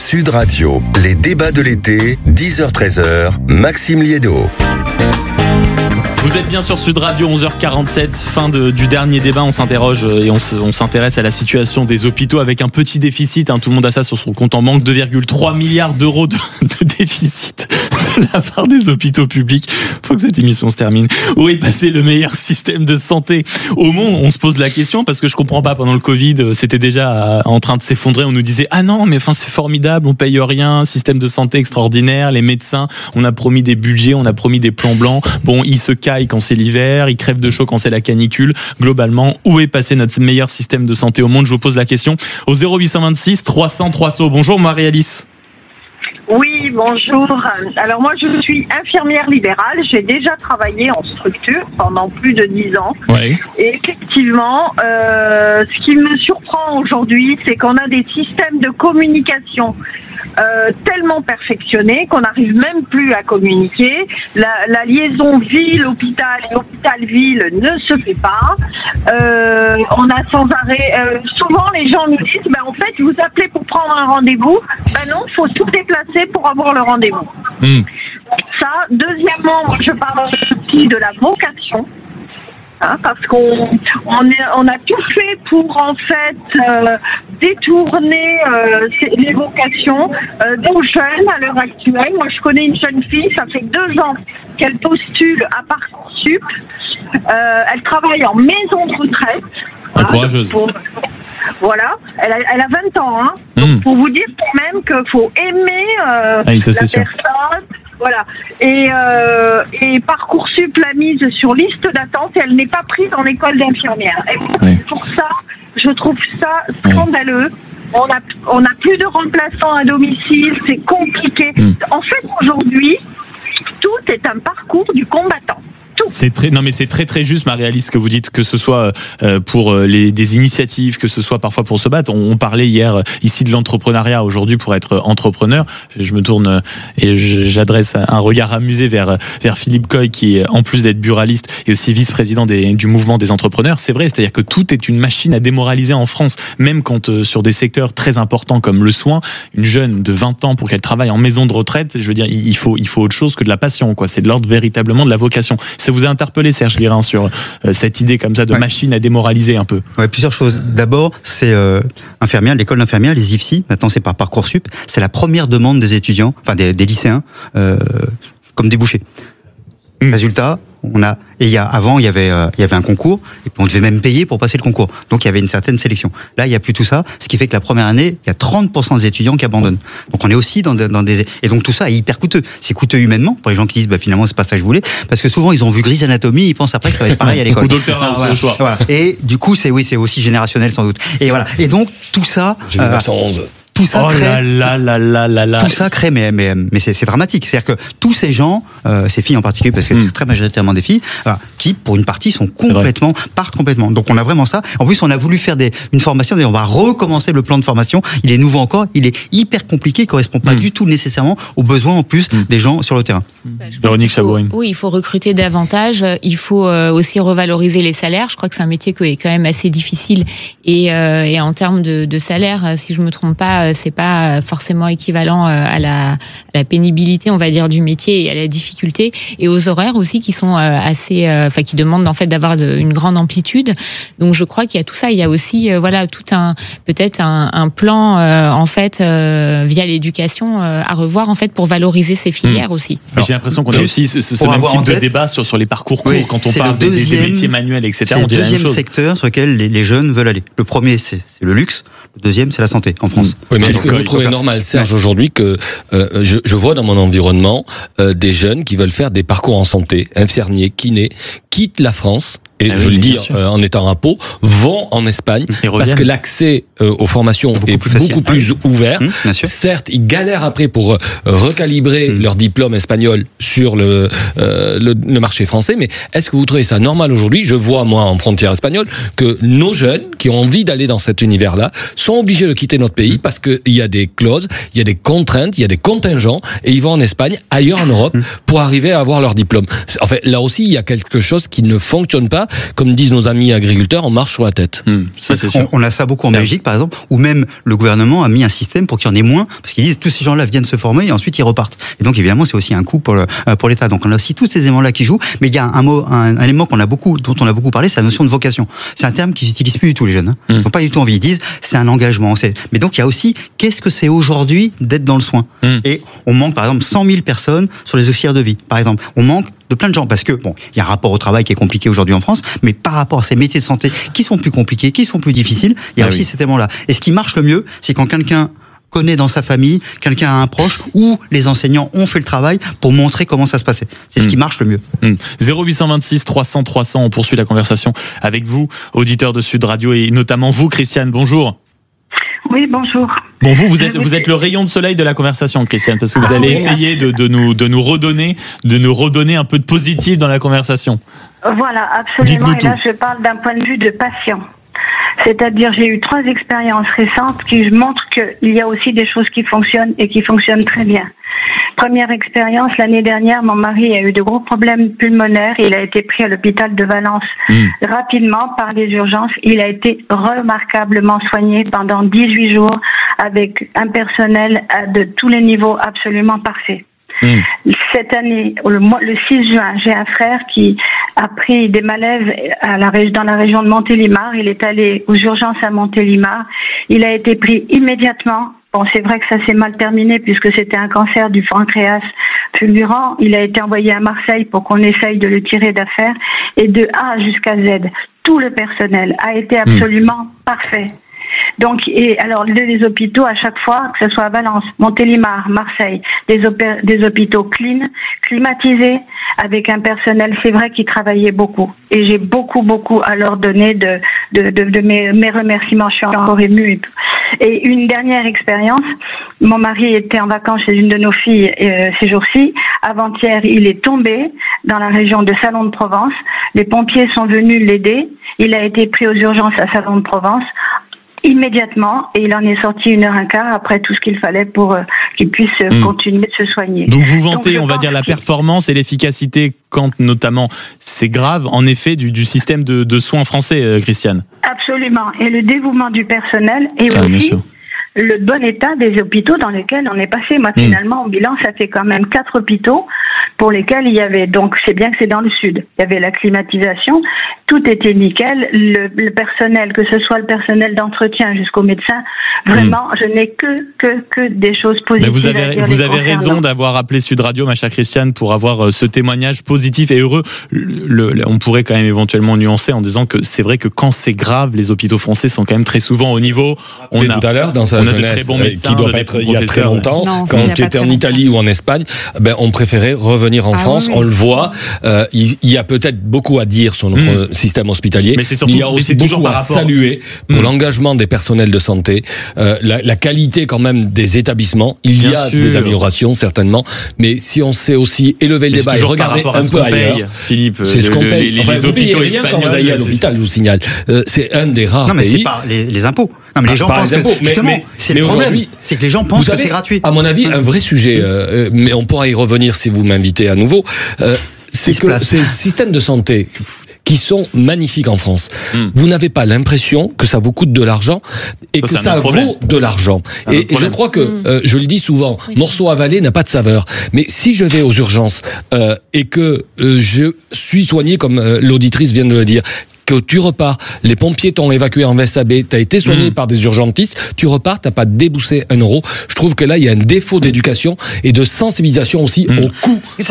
Sud Radio, les débats de l'été, 10h-13h, Maxime Liédot. Vous êtes bien sur Sud Radio, 11h47, fin du dernier débat. On s'interroge et on s'intéresse à la situation des hôpitaux avec un petit déficit. Tout le monde a ça sur son compte en banque, 2,3 milliards d'euros de déficit de la part des hôpitaux publics. Faut que cette émission se termine. Où est passé le meilleur système de santé au monde? On se pose la question parce que je comprends pas. Pendant le Covid, c'était déjà en train de s'effondrer. On nous disait ah non, mais c'est formidable, on paye rien, système de santé extraordinaire, les médecins, on a promis des budgets, on a promis des plans blancs. Bon, ils se caillent quand c'est l'hiver, ils crèvent de chaud quand c'est la canicule. Globalement, où est passé notre meilleur système de santé au monde? Je vous pose la question au 0826 300 300. Bonjour Marie-Alice. Oui, bonjour. Alors moi, je suis infirmière libérale. J'ai déjà travaillé en structure pendant plus de 10 ans. Oui. Et effectivement, ce qui me surprend aujourd'hui, c'est qu'on a des systèmes de communication tellement perfectionnés qu'on n'arrive même plus à communiquer. La liaison ville-hôpital et hôpital-ville ne se fait pas. On a sans arrêt... souvent, les gens nous disent, en fait, vous appelez pour prendre un rendez-vous. Non, il faut tout déplacer pour avoir le rendez-vous. Ça. Deuxièmement, moi, je parle aussi de la vocation. Parce qu'on a tout fait pour en fait détourner les vocations des jeunes à l'heure actuelle. Moi, je connais une jeune fille, ça fait 2 ans qu'elle postule à Parcoursup. Elle travaille en maison de retraite. Courageuse. Voilà, elle a 20 ans. Donc, pour vous dire quand même qu'il faut aimer la personne. Voilà. Et Parcoursup l'a mise sur liste d'attente et elle n'est pas prise en école d'infirmière. Et pour ça, je trouve ça scandaleux. On a plus de remplaçants à domicile, c'est compliqué. En fait, aujourd'hui, tout est un parcours du combattant. C'est très très juste, Marie-Alice, ce que vous dites, que ce soit pour des initiatives, que ce soit parfois pour se battre. On parlait hier ici de l'entrepreneuriat. Aujourd'hui, pour être entrepreneur, je me tourne et j'adresse un regard amusé vers Philippe Coy, qui en plus d'être buraliste et aussi vice-président du mouvement des entrepreneurs. C'est vrai, c'est-à-dire que tout est une machine à démoraliser en France, même quand sur des secteurs très importants comme le soin, une jeune de 20 ans pour qu'elle travaille en maison de retraite, je veux dire, il faut autre chose que de la passion, quoi. C'est de l'ordre véritablement de la vocation. Ça vous a interpellé, Serge Guérin, sur cette idée comme ça de machine à démoraliser un peu? Plusieurs choses. D'abord, c'est infirmière, l'école d'infirmière, les IFSI, maintenant c'est par Parcoursup, c'est la première demande des étudiants, enfin des lycéens, comme débouché. Résultat, avant il y avait un concours et puis on devait même payer pour passer le concours. Donc il y avait une certaine sélection. Là, il y a plus tout ça, ce qui fait que la première année, il y a 30% des étudiants qui abandonnent. Donc on est aussi dans des et donc tout ça est hyper coûteux. C'est coûteux humainement pour les gens qui disent finalement c'est pas ça que je voulais, parce que souvent ils ont vu Grey's Anatomy, ils pensent après que ça va être pareil à l'école. Ou Docteur House, le choix. Voilà. Et du coup c'est aussi générationnel sans doute. Et voilà. Et donc tout ça. J'ai 1911. Tout ça crée, tout ça crée, mais c'est dramatique. C'est-à-dire que tous ces gens, ces filles en particulier, parce que c'est très majoritairement des filles, qui pour une partie partent complètement. Donc on a vraiment ça. En plus, on a voulu faire une formation, on va recommencer le plan de formation. Il est nouveau encore, il est hyper compliqué, il correspond pas du tout nécessairement aux besoins en plus des gens sur le terrain. Véronique Chabourine. Oui, il faut recruter davantage. Il faut aussi revaloriser les salaires. Je crois que c'est un métier qui est quand même assez difficile. Et en termes de salaire, si je me trompe pas, c'est pas forcément équivalent à la pénibilité, on va dire, du métier et à la difficulté, et aux horaires aussi qui sont qui demandent en fait d'avoir une grande amplitude. Donc je crois qu'il y a tout ça. Il y a aussi peut-être un plan en fait via l'éducation à revoir en fait pour valoriser ces filières aussi. Mais j'ai l'impression qu'on a aussi ce même type de débat sur les parcours courts quand on parle des métiers manuels, etc. C'est le deuxième secteur sur lequel les jeunes veulent aller. Le premier c'est le luxe, le deuxième c'est la santé en France. Oui, mais est-ce que vous trouvez normal, Serge, aujourd'hui que je vois dans mon environnement des jeunes qui veulent faire des parcours en santé, infirmiers, kinés, quittent la France, et je le dis en étant à Pau, vont en Espagne, parce que l'accès aux formations est beaucoup plus ouvert. Certes, ils galèrent après pour recalibrer leur diplôme espagnol sur le marché français, mais est-ce que vous trouvez ça normal aujourd'hui? Je vois, moi, en frontière espagnole, que nos jeunes qui ont envie d'aller dans cet univers-là sont obligés de quitter notre pays parce qu'il y a des clauses, il y a des contraintes, il y a des contingents, et ils vont en Espagne, ailleurs en Europe, pour arriver à avoir leur diplôme. En fait, là aussi, il y a quelque chose qui ne fonctionne pas ça, comme disent nos amis agriculteurs, on marche sur la tête. Ça, c'est sûr. On a ça beaucoup en Belgique, par exemple, où même le gouvernement a mis un système pour qu'il y en ait moins, parce qu'ils disent tous ces gens-là viennent se former et ensuite ils repartent. Et donc évidemment, c'est aussi un coût pour l'État. Donc on a aussi tous ces éléments-là qui jouent. Mais il y a un élément dont on a beaucoup parlé, c'est la notion de vocation. C'est un terme qu'ils n'utilisent plus du tout, les jeunes. Ils n'ont pas du tout envie. Ils disent c'est un engagement. Mais donc il y a aussi qu'est-ce que c'est aujourd'hui d'être dans le soin. Et on manque par exemple 100 000 personnes sur les auxiliaires de vie. Par exemple, on manque de plein de gens parce que bon, il y a un rapport au travail qui est compliqué aujourd'hui en France, mais par rapport à ces métiers de santé qui sont plus compliqués, qui sont plus difficiles, il y a aussi cet élément-là. Et ce qui marche le mieux, c'est quand quelqu'un connaît dans sa famille, quelqu'un a un proche, ou les enseignants ont fait le travail pour montrer comment ça se passait. C'est ce qui marche le mieux. 0826 300 300, on poursuit la conversation avec vous, auditeurs de Sud Radio, et notamment vous, Christiane, bonjour. Oui, bonjour. Bon, vous êtes le rayon de soleil de la conversation, Christiane, parce que vous allez essayer de nous redonner un peu de positif dans la conversation. Voilà, absolument. Et là, je parle d'un point de vue de patient. C'est-à-dire, j'ai eu 3 expériences récentes qui montrent qu'il y a aussi des choses qui fonctionnent et qui fonctionnent très bien. Première expérience, l'année dernière, mon mari a eu de gros problèmes pulmonaires. Il a été pris à l'hôpital de Valence rapidement par les urgences. Il a été remarquablement soigné pendant 18 jours avec un personnel de tous les niveaux absolument parfait. Cette année, le 6 juin, j'ai un frère qui a pris des malaises dans la région de Montélimar. Il est allé aux urgences à Montélimar. Il a été pris immédiatement. Bon, c'est vrai que ça s'est mal terminé puisque c'était un cancer du pancréas fulgurant. Il a été envoyé à Marseille pour qu'on essaye de le tirer d'affaire. Et de A jusqu'à Z, tout le personnel a été absolument parfait. Donc, et alors les hôpitaux à chaque fois, que ce soit à Valence, Montélimar, Marseille, des hôpitaux climatisés, avec un personnel, c'est vrai, qui travaillait beaucoup. Et j'ai beaucoup à leur donner de mes remerciements. Je suis encore émue et tout. Et une dernière expérience, mon mari était en vacances chez une de nos filles ces jours-ci. Avant-hier, il est tombé dans la région de Salon de Provence. Les pompiers sont venus l'aider. Il a été pris aux urgences à Salon de Provence immédiatement, et il en est sorti 1h15 après tout ce qu'il fallait pour qu'il puisse continuer de se soigner. Donc vous vantez, on va dire, la performance et l'efficacité quand notamment c'est grave, en effet, du système de soins français, Christiane. Absolument, et le dévouement du personnel et aussi le bon état des hôpitaux dans lesquels on est passé. Moi, finalement, au bilan, ça fait quand même 4 hôpitaux pour lesquels il y avait, donc c'est bien que c'est dans le sud, il y avait la climatisation, tout était nickel, le personnel, que ce soit le personnel d'entretien jusqu'au médecin, vraiment, je n'ai que des choses positives. Mais vous avez raison d'avoir appelé Sud Radio, ma chère Christiane, pour avoir ce témoignage positif et heureux. On pourrait quand même éventuellement nuancer en disant que c'est vrai que quand c'est grave, les hôpitaux français sont quand même très souvent au niveau. On a tout à l'heure dans sa jeunesse, qui doit pas être il y a très longtemps, quand tu étais en Italie ou en Espagne, on préférait revenir en France. On le voit. Il y a peut-être beaucoup à dire sur notre système hospitalier, mais il y a aussi beaucoup à saluer pour l'engagement des personnels de santé, la qualité quand même des établissements. Il y a des améliorations certainement, mais si on sait aussi élever le débat et regarder un peu ailleurs, Philippe, c'est ce qu'on paye. Les hôpitaux espagnols, quand vous allez à l'hôpital, je vous signale, c'est un des rares pays. Non, mais c'est pas les impôts. Non, mais les gens pensent que, justement, c'est le problème, c'est que les gens pensent que c'est gratuit. À mon avis, un vrai sujet, mais on pourra y revenir si vous m'invitez à nouveau, c'est que ces systèmes de santé qui sont magnifiques en France, vous n'avez pas l'impression que ça vous coûte de l'argent et que ça vaut de l'argent. Et je crois que, je le dis souvent, morceau avalé n'a pas de saveur. Mais si je vais aux urgences et que je suis soigné, comme l'auditrice vient de le dire, que tu repars, les pompiers t'ont évacué en veste AB, t'as été soigné par des urgentistes, tu repars, t'as pas déboursé 1 euro. Je trouve que là, il y a un défaut d'éducation et de sensibilisation aussi au coût. C'est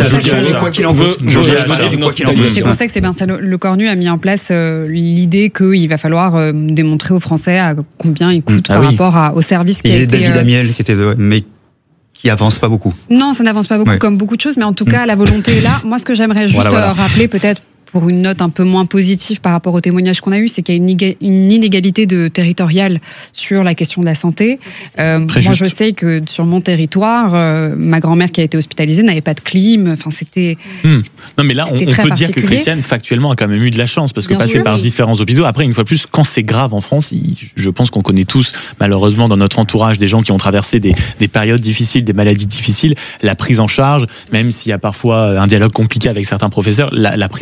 pour ça que Sébastien Lecornu a mis en place l'idée qu'il va falloir démontrer aux Français à combien ils coûtent par rapport au service qui a été... David Amiel qui était mais qui avance pas beaucoup. Non, ça n'avance pas beaucoup comme beaucoup de choses, mais en tout cas, la volonté est là. Moi, ce que j'aimerais juste rappeler peut-être pour une note un peu moins positive par rapport au témoignage qu'on a eu, c'est qu'il y a une inégalité territoriale sur la question de la santé. Moi, je sais que sur mon territoire, ma grand-mère qui a été hospitalisée n'avait pas de clim. Enfin, c'était. Non, mais là, on peut dire que Christiane, factuellement, a quand même eu de la chance parce que passer par différents hôpitaux. Après, une fois de plus, quand c'est grave en France, je pense qu'on connaît tous, malheureusement, dans notre entourage, des gens qui ont traversé des périodes difficiles, des maladies difficiles. La prise en charge, même s'il y a parfois un dialogue compliqué avec certains professeurs, la prise en charge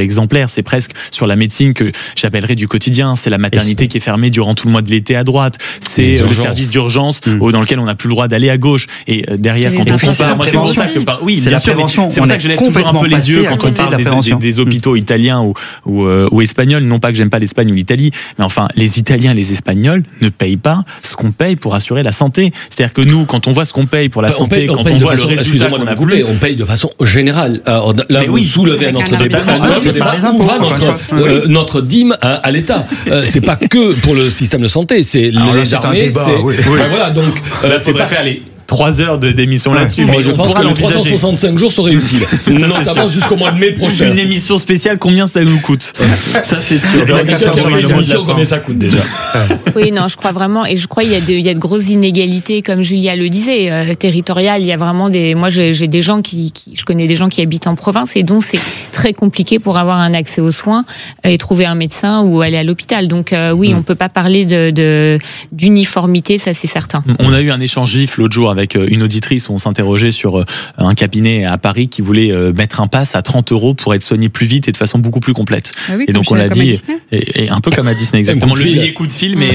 exemplaire. C'est presque sur la médecine que j'appellerais du quotidien. C'est la maternité qui est fermée durant tout le mois de l'été à droite. C'est le service d'urgence dans lequel on n'a plus le droit d'aller à gauche. Et derrière, quand on compare, moi c'est pour ça que c'est la prévention. C'est pour ça que je lève toujours un peu les yeux quand on parle des hôpitaux italiens ou espagnols. Non pas que j'aime pas l'Espagne ou l'Italie, mais enfin les Italiens et les Espagnols ne payent pas ce qu'on paye pour assurer la santé. C'est-à-dire que nous, quand on voit ce qu'on paye pour la santé, quand on voit le résultat qu'on a plus, on paye de façon générale. Alors, là, vous soulevez un autre débat. Où va notre dîme à l'État? C'est pas que pour le système de santé, c'est les armées. Voilà, donc c'est pas faire les 3 heures d'émission là-dessus. Mais je pense que les 365 jours seraient utiles, notamment jusqu'au mois de mai prochain. Une émission spéciale, combien ça nous coûte? Ça, c'est sûr. Une émission, combien ça coûte déjà? Oui, non, je crois vraiment, et je crois qu'il y a de grosses inégalités, comme Julia le disait, territoriales. Il y a vraiment moi, j'ai des gens je connais des gens qui habitent en province et dont c'est très compliqué pour avoir un accès aux soins et trouver un médecin ou aller à l'hôpital. Donc, oui, on peut pas parler d'uniformité, ça c'est certain. On a eu un échange vif l'autre jour avec une auditrice où on s'interrogeait sur un cabinet à Paris qui voulait mettre un pass à 30 € pour être soigné plus vite et de façon beaucoup plus complète. Ah oui, et donc on l'a dit, et un peu comme à Disney, exactement. Le billet coup de fil, mais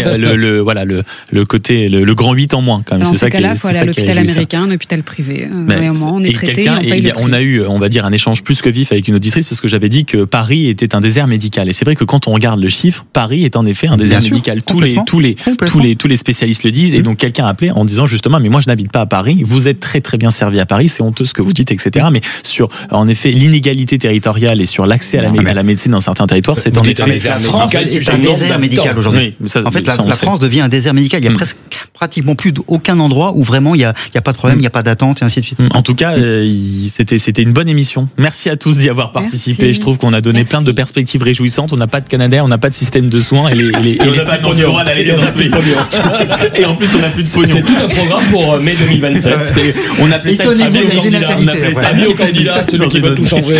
le côté, le grand 8 en moins quand même. Dans ces cas-là, il faut aller à l'hôpital américain, un hôpital privé. On est traité, on paye le prix. On a eu, on va dire, un échange plus que vif avec une auditrice parce que j'avais dit que Paris était un désert médical. Et c'est vrai que quand on regarde le chiffre, Paris est en effet un désert médical. Tous les spécialistes le disent. Et donc quelqu'un a appelé en disant justement, mais moi je n'habite pas à Paris. Vous êtes très très bien servi à Paris. C'est honteux ce que vous dites, etc. Mais sur en effet l'inégalité territoriale et sur l'accès à la médecine dans certains territoires, c'est en effet. La France est un désert médical aujourd'hui. En fait, la France devient un désert médical. Il y a pratiquement plus aucun endroit où vraiment il y a pas de problème, il y a pas d'attente et ainsi de suite. En tout cas, c'était une bonne émission. Merci à tous d'y avoir participé. Je trouve qu'on a donné plein de perspectives réjouissantes. On n'a pas de Canadair, on n'a pas de système de soins et les femmes n'ont pas le droit d'aller dans ce pays. Et en plus, on n'a plus de pognon. C'est tout un programme pour mai 2027. On appelait ça avis au candidat, celui qui va tout changer.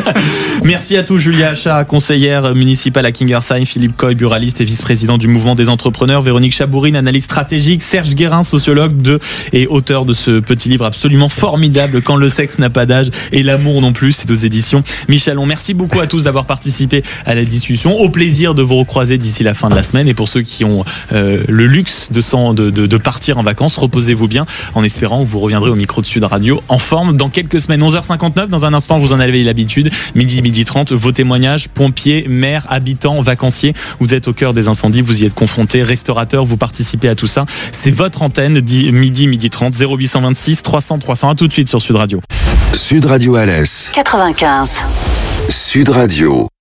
Merci à tous. Julia Achat, conseillère municipale à Kingersheim, Philippe Coy, buraliste et vice-président du mouvement des entrepreneurs, Véronique Chabourine, analyste stratégique, Serge Guérin, sociologue et auteur de ce petit livre absolument formidable, Quand le sexe n'a pas d'âge et l'amour non plus, c'est aux éditions Michelon. Merci beaucoup à tous d'avoir participé à la discussion. Au plaisir de vous recroiser d'ici la fin de la semaine. Et pour ceux qui ont le luxe de partir en vacances, reposez-vous bien en espérant que vous reviendrez au micro de Sud Radio en forme dans quelques semaines. 11h59, dans un instant vous en avez l'habitude, midi 30, vos témoignages, pompiers, maires, habitants, vacanciers, vous êtes au cœur des incendies, vous y êtes confrontés, restaurateurs, vous participez à tout ça, c'est votre antenne, midi 30, 0826 300 300, à tout de suite sur Sud Radio. Sud Radio Alès 95. Sud Radio.